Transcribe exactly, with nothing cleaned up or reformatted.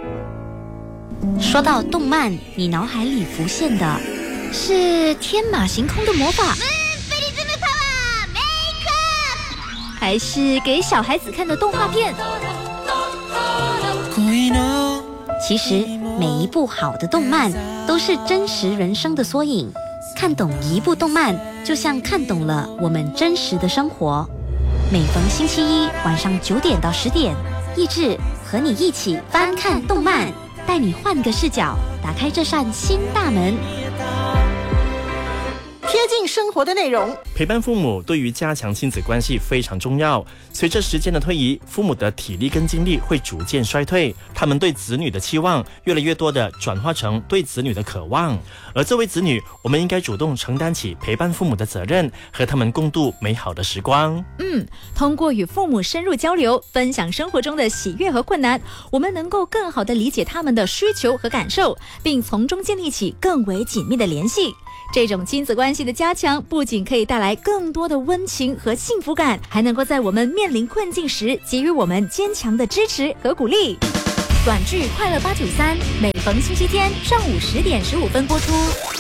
说到动漫，你脑海里浮现的是天马行空的魔法，还是给小孩子看的动画片？其实每一部好的动漫都是真实人生的缩影，看懂一部动漫就像看懂了我们真实的生活。每逢星期一晚上九点到十点，益智和你一起翻看动漫，带你换个视角，打开这扇新大门。 贴近生活的内容， 陪伴父母对于加强亲子关系非常重要。随着时间的推移，父母的体力跟精力会逐渐衰退，他们对子女的期望越来越多的转化成对子女的渴望。而作为子女，我们应该主动承担起陪伴父母的责任，和他们共度美好的时光。 嗯，通过与父母深入交流，分享生活中的喜悦和困难，我们能够更好地理解他们的需求和感受，并从中建立起更为紧密的联系。这种亲子关系的加强，不仅可以带来更多的温情和幸福感，还能够在我们面临困境时给予我们坚强的支持和鼓励。短剧《快乐八九三》每逢星期天上午十点十五分播出。